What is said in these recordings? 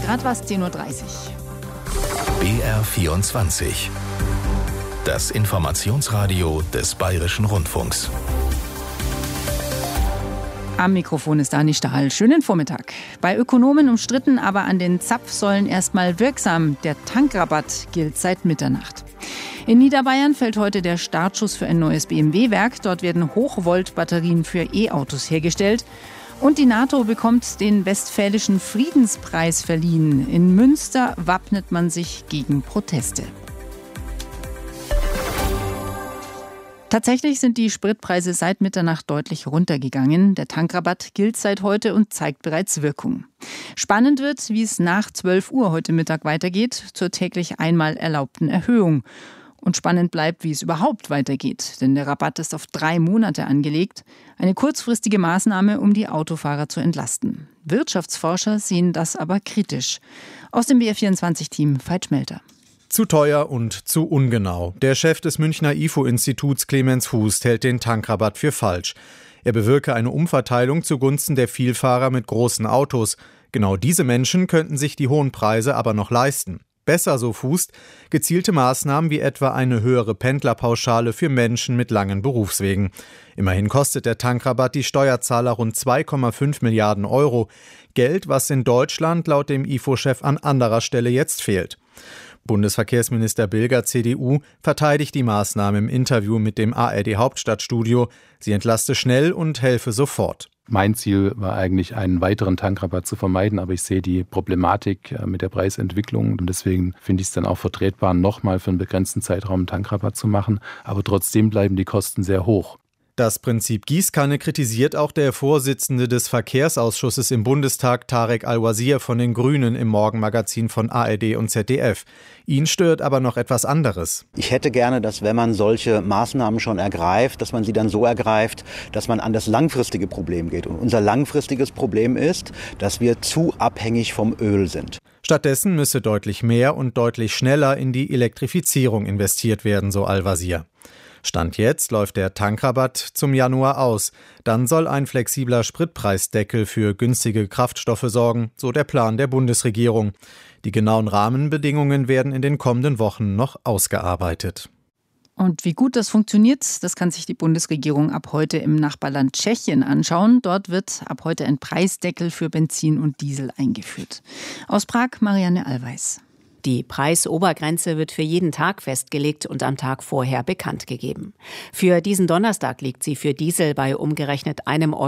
Gerade war es 10.30 Uhr. BR24. Das Informationsradio des Bayerischen Rundfunks. Am Mikrofon ist Dani Stahl. Schönen Vormittag. Bei Ökonomen umstritten, aber an den Zapfsäulen erstmal wirksam. Der Tankrabatt gilt seit Mitternacht. In Niederbayern fällt heute der Startschuss für ein neues BMW-Werk. Dort werden Hochvolt-Batterien für E-Autos hergestellt. Und die NATO bekommt den Westfälischen Friedenspreis verliehen. In Münster wappnet man sich gegen Proteste. Tatsächlich sind die Spritpreise seit Mitternacht deutlich runtergegangen. Der Tankrabatt gilt seit heute und zeigt bereits Wirkung. Spannend wird, wie es nach 12 Uhr heute Mittag weitergeht, zur täglich einmal erlaubten Erhöhung. Und spannend bleibt, wie es überhaupt weitergeht, denn der Rabatt ist auf 3 Monate angelegt. Eine kurzfristige Maßnahme, um die Autofahrer zu entlasten. Wirtschaftsforscher sehen das aber kritisch. Aus dem BR24-Team Veit Schmelter. Zu teuer und zu ungenau. Der Chef des Münchner IFO-Instituts Clemens Hust hält den Tankrabatt für falsch. Er bewirke eine Umverteilung zugunsten der Vielfahrer mit großen Autos. Genau diese Menschen könnten sich die hohen Preise aber noch leisten. Besser, so Hust, gezielte Maßnahmen wie etwa eine höhere Pendlerpauschale für Menschen mit langen Berufswegen. Immerhin kostet der Tankrabatt die Steuerzahler rund 2,5 Milliarden Euro. Geld, was in Deutschland laut dem IFO-Chef an anderer Stelle jetzt fehlt. Bundesverkehrsminister Bilger, CDU, verteidigt die Maßnahme im Interview mit dem ARD-Hauptstadtstudio. Sie entlaste schnell und helfe sofort. Mein Ziel war eigentlich, einen weiteren Tankrabatt zu vermeiden, aber ich sehe die Problematik mit der Preisentwicklung und deswegen finde ich es dann auch vertretbar, nochmal für einen begrenzten Zeitraum einen Tankrabatt zu machen. Aber trotzdem bleiben die Kosten sehr hoch. Das Prinzip Gießkanne kritisiert auch der Vorsitzende des Verkehrsausschusses im Bundestag, Tarek Al-Wazir von den Grünen im Morgenmagazin von ARD und ZDF. Ihn stört aber noch etwas anderes. Ich hätte gerne, dass wenn man solche Maßnahmen schon ergreift, dass man sie dann so ergreift, dass man an das langfristige Problem geht. Und unser langfristiges Problem ist, dass wir zu abhängig vom Öl sind. Stattdessen müsse deutlich mehr und deutlich schneller in die Elektrifizierung investiert werden, so Al-Wazir. Stand jetzt läuft der Tankrabatt zum Januar aus. Dann soll ein flexibler Spritpreisdeckel für günstige Kraftstoffe sorgen, so der Plan der Bundesregierung. Die genauen Rahmenbedingungen werden in den kommenden Wochen noch ausgearbeitet. Und wie gut das funktioniert, das kann sich die Bundesregierung ab heute im Nachbarland Tschechien anschauen. Dort wird ab heute ein Preisdeckel für Benzin und Diesel eingeführt. Aus Prag Marianne Allweis. Die Preisobergrenze wird für jeden Tag festgelegt und am Tag vorher bekannt gegeben. Für diesen Donnerstag liegt sie für Diesel bei umgerechnet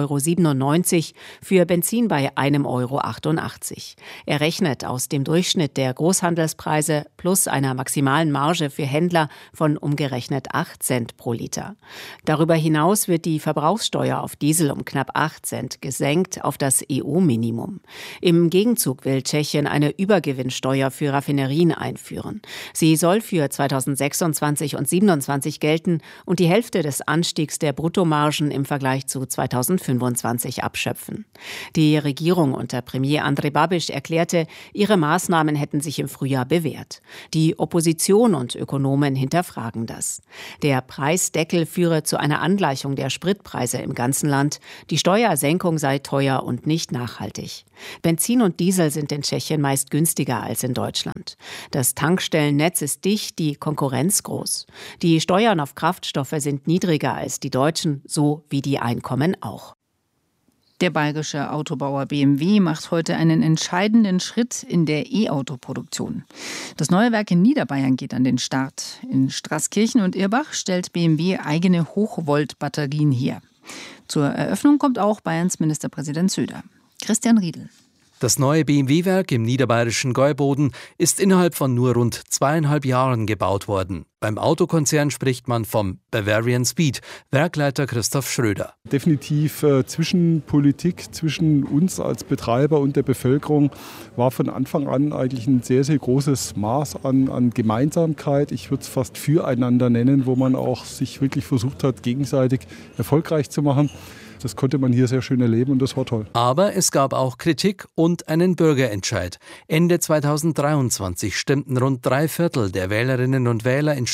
1,97 €, für Benzin bei 1,88 €. Er rechnet aus dem Durchschnitt der Großhandelspreise plus einer maximalen Marge für Händler von umgerechnet 8 Cent pro Liter. Darüber hinaus wird die Verbrauchssteuer auf Diesel um knapp 8 Cent gesenkt auf das EU-Minimum. Im Gegenzug will Tschechien eine Übergewinnsteuer für Raffinerien einführen. Sie soll für 2026 und 2027 gelten und die Hälfte des Anstiegs der Bruttomargen im Vergleich zu 2025 abschöpfen. Die Regierung unter Premier Andrej Babiš erklärte, ihre Maßnahmen hätten sich im Frühjahr bewährt. Die Opposition und Ökonomen hinterfragen das. Der Preisdeckel führe zu einer Angleichung der Spritpreise im ganzen Land. Die Steuersenkung sei teuer und nicht nachhaltig. Benzin und Diesel sind in Tschechien meist günstiger als in Deutschland. Das Tankstellennetz ist dicht, die Konkurrenz groß. Die Steuern auf Kraftstoffe sind niedriger als die deutschen, so wie die Einkommen auch. Der bayerische Autobauer BMW macht heute einen entscheidenden Schritt in der E-Auto-Produktion. Das neue Werk in Niederbayern geht an den Start. In Straßkirchen und Irbach stellt BMW eigene Hochvolt-Batterien her. Zur Eröffnung kommt auch Bayerns Ministerpräsident Söder. Christian Riedl. Das neue BMW-Werk im niederbayerischen Gäuboden ist innerhalb von nur rund 2,5 Jahren gebaut worden. Beim Autokonzern spricht man vom Bavarian Speed, Werkleiter Christoph Schröder. Definitiv zwischen Politik, zwischen uns als Betreiber und der Bevölkerung war von Anfang an eigentlich ein sehr, sehr großes Maß an Gemeinsamkeit. Ich würde es fast füreinander nennen, wo man auch sich wirklich versucht hat, gegenseitig erfolgreich zu machen. Das konnte man hier sehr schön erleben und das war toll. Aber es gab auch Kritik und einen Bürgerentscheid. Ende 2023 stimmten rund 3/4 der Wählerinnen und Wähler in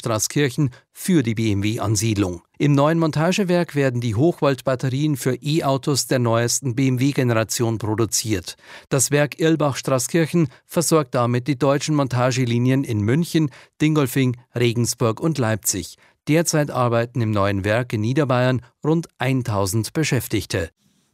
Straßkirchen für die BMW-Ansiedlung. Im neuen Montagewerk werden die Hochvolt-Batterien für E-Autos der neuesten BMW-Generation produziert. Das Werk Irlbach-Straßkirchen versorgt damit die deutschen Montagelinien in München, Dingolfing, Regensburg und Leipzig. Derzeit arbeiten im neuen Werk in Niederbayern rund 1000 Beschäftigte.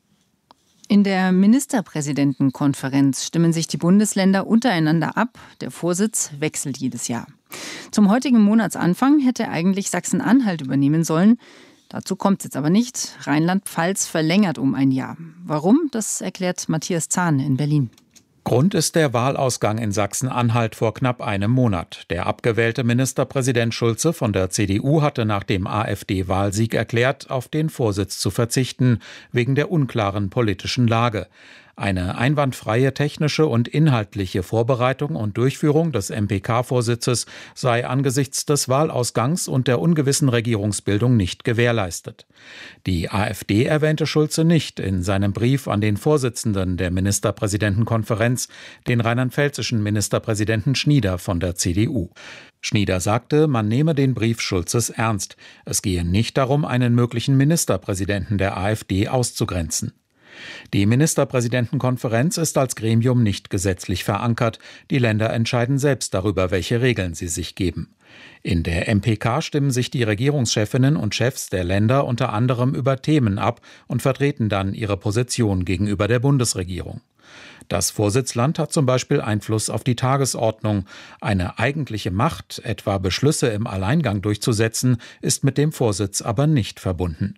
In der Ministerpräsidentenkonferenz stimmen sich die Bundesländer untereinander ab. Der Vorsitz wechselt jedes Jahr. Zum heutigen Monatsanfang hätte eigentlich Sachsen-Anhalt übernehmen sollen. Dazu kommt es jetzt aber nicht. Rheinland-Pfalz verlängert um ein Jahr. Warum? Das erklärt Matthias Zahn in Berlin. Grund ist der Wahlausgang in Sachsen-Anhalt vor knapp einem Monat. Der abgewählte Ministerpräsident Schulze von der CDU hatte nach dem AfD-Wahlsieg erklärt, auf den Vorsitz zu verzichten, wegen der unklaren politischen Lage. Eine einwandfreie technische und inhaltliche Vorbereitung und Durchführung des MPK-Vorsitzes sei angesichts des Wahlausgangs und der ungewissen Regierungsbildung nicht gewährleistet. Die AfD erwähnte Schulze nicht in seinem Brief an den Vorsitzenden der Ministerpräsidentenkonferenz, den rheinland-pfälzischen Ministerpräsidenten Schnieder von der CDU. Schnieder sagte, man nehme den Brief Schulzes ernst. Es gehe nicht darum, einen möglichen Ministerpräsidenten der AfD auszugrenzen. Die Ministerpräsidentenkonferenz ist als Gremium nicht gesetzlich verankert. Die Länder entscheiden selbst darüber, welche Regeln sie sich geben. In der MPK stimmen sich die Regierungschefinnen und Chefs der Länder unter anderem über Themen ab und vertreten dann ihre Position gegenüber der Bundesregierung. Das Vorsitzland hat zum Beispiel Einfluss auf die Tagesordnung. Eine eigentliche Macht, etwa Beschlüsse im Alleingang durchzusetzen, ist mit dem Vorsitz aber nicht verbunden.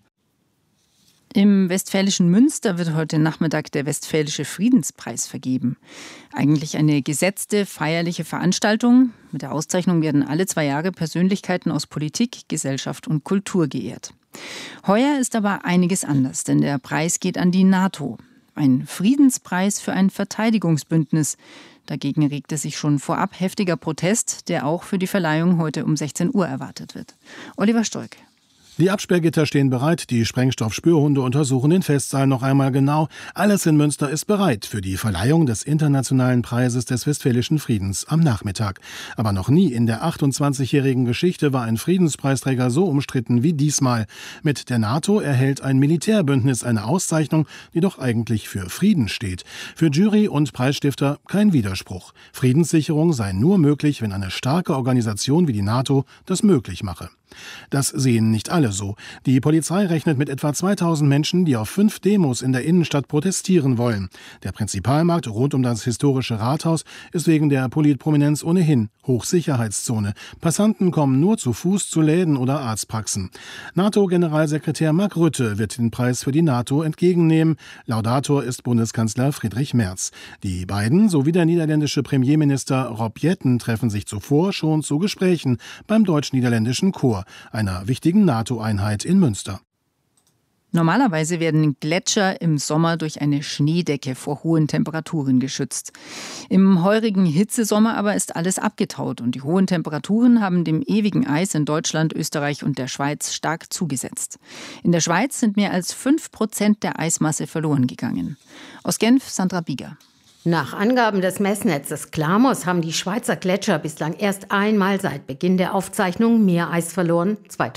Im westfälischen Münster wird heute Nachmittag der Westfälische Friedenspreis vergeben. Eigentlich eine gesetzte, feierliche Veranstaltung. Mit der Auszeichnung werden alle 2 Jahre Persönlichkeiten aus Politik, Gesellschaft und Kultur geehrt. Heuer ist aber einiges anders, denn der Preis geht an die NATO. Ein Friedenspreis für ein Verteidigungsbündnis. Dagegen regte sich schon vorab heftiger Protest, der auch für die Verleihung heute um 16 Uhr erwartet wird. Oliver Stolk. Die Absperrgitter stehen bereit, die Sprengstoffspürhunde untersuchen den Festsaal noch einmal genau. Alles in Münster ist bereit für die Verleihung des internationalen Preises des Westfälischen Friedens am Nachmittag. Aber noch nie in der 28-jährigen Geschichte war ein Friedenspreisträger so umstritten wie diesmal. Mit der NATO erhält ein Militärbündnis eine Auszeichnung, die doch eigentlich für Frieden steht. Für Jury und Preisstifter kein Widerspruch. Friedenssicherung sei nur möglich, wenn eine starke Organisation wie die NATO das möglich mache. Das sehen nicht alle so. Die Polizei rechnet mit etwa 2000 Menschen, die auf 5 Demos in der Innenstadt protestieren wollen. Der Prinzipalmarkt rund um das historische Rathaus ist wegen der Politprominenz ohnehin Hochsicherheitszone. Passanten kommen nur zu Fuß zu Läden oder Arztpraxen. NATO-Generalsekretär Mark Rutte wird den Preis für die NATO entgegennehmen. Laudator ist Bundeskanzler Friedrich Merz. Die beiden sowie der niederländische Premierminister Rob Jetten treffen sich zuvor schon zu Gesprächen beim deutsch-niederländischen Chor, einer wichtigen NATO-Einheit in Münster. Normalerweise werden Gletscher im Sommer durch eine Schneedecke vor hohen Temperaturen geschützt. Im heurigen Hitzesommer aber ist alles abgetaut und die hohen Temperaturen haben dem ewigen Eis in Deutschland, Österreich und der Schweiz stark zugesetzt. In der Schweiz sind mehr als 5% der Eismasse verloren gegangen. Aus Genf, Sandra Bieger. Nach Angaben des Messnetzes Klamos haben die Schweizer Gletscher bislang erst einmal seit Beginn der Aufzeichnung Meereis verloren,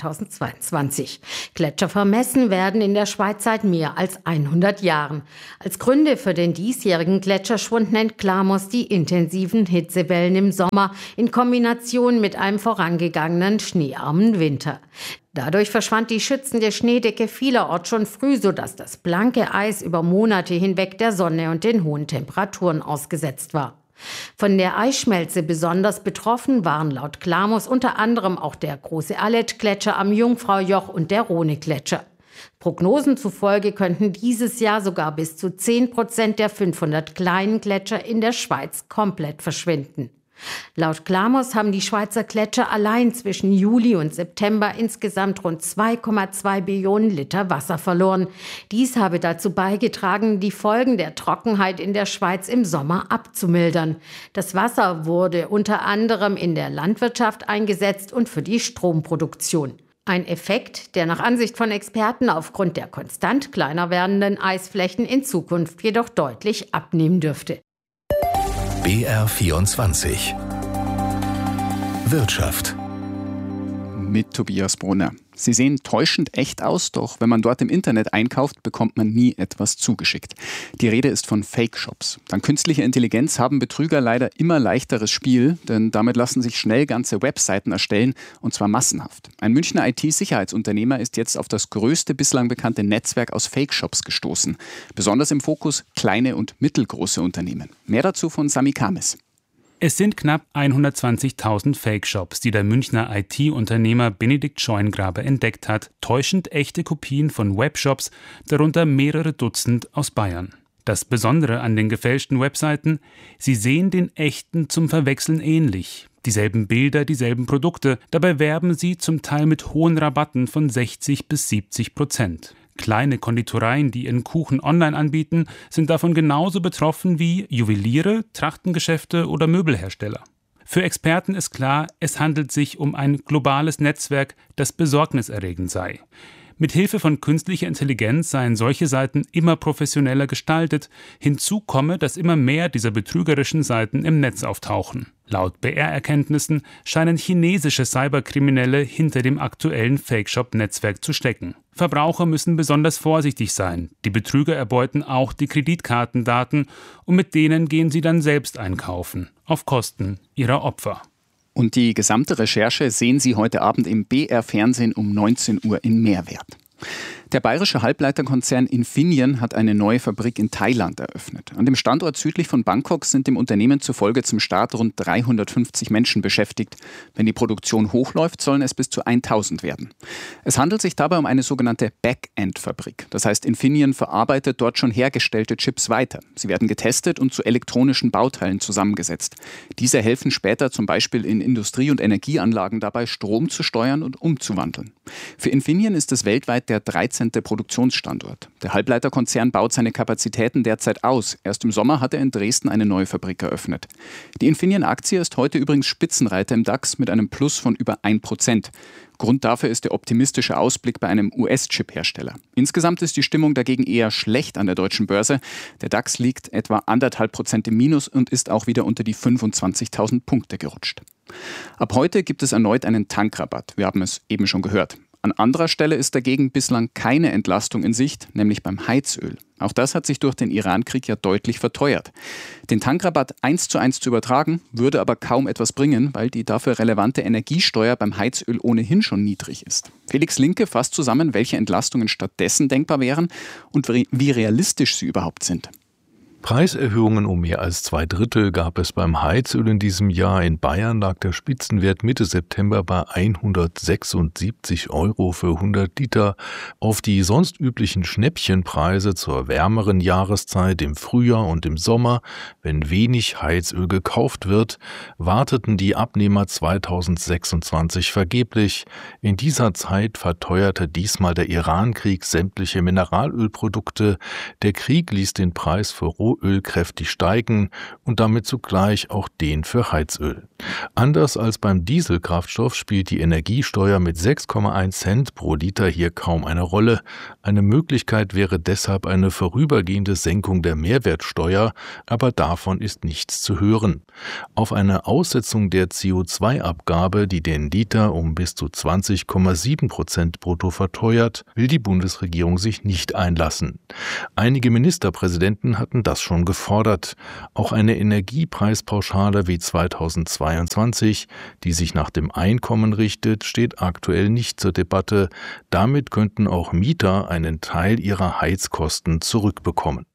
2022. Gletscher vermessen werden in der Schweiz seit mehr als 100 Jahren. Als Gründe für den diesjährigen Gletscherschwund nennt Klamos die intensiven Hitzewellen im Sommer in Kombination mit einem vorangegangenen schneearmen Winter. Dadurch verschwand die schützende Schneedecke vielerorts schon früh, sodass das blanke Eis über Monate hinweg der Sonne und den hohen Temperaturen ausgesetzt war. Von der Eisschmelze besonders betroffen waren laut Klamos unter anderem auch der große Alet-Gletscher am Jungfraujoch und der Rhone-Gletscher. Prognosen zufolge könnten dieses Jahr sogar bis zu 10% der 500 kleinen Gletscher in der Schweiz komplett verschwinden. Laut Klamos haben die Schweizer Gletscher allein zwischen Juli und September insgesamt rund 2,2 Billionen Liter Wasser verloren. Dies habe dazu beigetragen, die Folgen der Trockenheit in der Schweiz im Sommer abzumildern. Das Wasser wurde unter anderem in der Landwirtschaft eingesetzt und für die Stromproduktion. Ein Effekt, der nach Ansicht von Experten aufgrund der konstant kleiner werdenden Eisflächen in Zukunft jedoch deutlich abnehmen dürfte. BR24 Wirtschaft. mit Tobias Brunner. Sie sehen täuschend echt aus, doch wenn man dort im Internet einkauft, bekommt man nie etwas zugeschickt. Die Rede ist von Fake-Shops. Dank künstlicher Intelligenz haben Betrüger leider immer leichteres Spiel, denn damit lassen sich schnell ganze Webseiten erstellen, und zwar massenhaft. Ein Münchner IT-Sicherheitsunternehmer ist jetzt auf das größte bislang bekannte Netzwerk aus Fake-Shops gestoßen. Besonders im Fokus kleine und mittelgroße Unternehmen. Mehr dazu von Sami Kames. Es sind knapp 120.000 Fake-Shops, die der Münchner IT-Unternehmer Benedikt Scheuengraber entdeckt hat. Täuschend echte Kopien von Webshops, darunter mehrere Dutzend aus Bayern. Das Besondere an den gefälschten Webseiten: sie sehen den echten zum Verwechseln ähnlich. Dieselben Bilder, dieselben Produkte. Dabei werben sie zum Teil mit hohen Rabatten von 60-70%. Kleine Konditoreien, die ihren Kuchen online anbieten, sind davon genauso betroffen wie Juweliere, Trachtengeschäfte oder Möbelhersteller. Für Experten ist klar, es handelt sich um ein globales Netzwerk, das besorgniserregend sei. Mit Hilfe von künstlicher Intelligenz seien solche Seiten immer professioneller gestaltet. Hinzu komme, dass immer mehr dieser betrügerischen Seiten im Netz auftauchen. Laut BR-Erkenntnissen scheinen chinesische Cyberkriminelle hinter dem aktuellen Fake-Shop-Netzwerk zu stecken. Verbraucher müssen besonders vorsichtig sein. Die Betrüger erbeuten auch die Kreditkartendaten und mit denen gehen sie dann selbst einkaufen, auf Kosten ihrer Opfer. Und die gesamte Recherche sehen Sie heute Abend im BR-Fernsehen um 19 Uhr in Mehrwert. Der bayerische Halbleiterkonzern Infineon hat eine neue Fabrik in Thailand eröffnet. An dem Standort südlich von Bangkok sind dem Unternehmen zufolge zum Start rund 350 Menschen beschäftigt. Wenn die Produktion hochläuft, sollen es bis zu 1000 werden. Es handelt sich dabei um eine sogenannte Backend-Fabrik. Das heißt, Infineon verarbeitet dort schon hergestellte Chips weiter. Sie werden getestet und zu elektronischen Bauteilen zusammengesetzt. Diese helfen später zum Beispiel in Industrie- und Energieanlagen dabei, Strom zu steuern und umzuwandeln. Für Infineon ist es weltweit der 13. Produktionsstandort. Der Halbleiterkonzern baut seine Kapazitäten derzeit aus. Erst im Sommer hat er in Dresden eine neue Fabrik eröffnet. Die Infineon-Aktie ist heute übrigens Spitzenreiter im DAX mit einem Plus von über 1%. Grund dafür ist der optimistische Ausblick bei einem US-Chip-Hersteller. Insgesamt ist die Stimmung dagegen eher schlecht an der deutschen Börse. Der DAX liegt etwa 1,5% im Minus und ist auch wieder unter die 25.000 Punkte gerutscht. Ab heute gibt es erneut einen Tankrabatt. Wir haben es eben schon gehört. An anderer Stelle ist dagegen bislang keine Entlastung in Sicht, nämlich beim Heizöl. Auch das hat sich durch den Iran-Krieg ja deutlich verteuert. Den Tankrabatt 1:1 zu übertragen, würde aber kaum etwas bringen, weil die dafür relevante Energiesteuer beim Heizöl ohnehin schon niedrig ist. Felix Linke fasst zusammen, welche Entlastungen stattdessen denkbar wären und wie realistisch sie überhaupt sind. Preiserhöhungen um mehr als 2/3 gab es beim Heizöl in diesem Jahr. In Bayern lag der Spitzenwert Mitte September bei 176 € für 100 Liter. Auf die sonst üblichen Schnäppchenpreise zur wärmeren Jahreszeit im Frühjahr und im Sommer, wenn wenig Heizöl gekauft wird, warteten die Abnehmer 2026 vergeblich. In dieser Zeit verteuerte diesmal der Iran-Krieg sämtliche Mineralölprodukte. Der Krieg ließ den Preis für Rohöl kräftig steigen und damit zugleich auch den für Heizöl. Anders als beim Dieselkraftstoff spielt die Energiesteuer mit 6,1 Cent pro Liter hier kaum eine Rolle. Eine Möglichkeit wäre deshalb eine vorübergehende Senkung der Mehrwertsteuer, aber davon ist nichts zu hören. Auf eine Aussetzung der CO2-Abgabe, die den Liter um bis zu 20,7% brutto verteuert, will die Bundesregierung sich nicht einlassen. Einige Ministerpräsidenten hatten das schon gefordert. Auch eine Energiepreispauschale wie 2022, die sich nach dem Einkommen richtet, steht aktuell nicht zur Debatte. Damit könnten auch Mieter einen Teil ihrer Heizkosten zurückbekommen.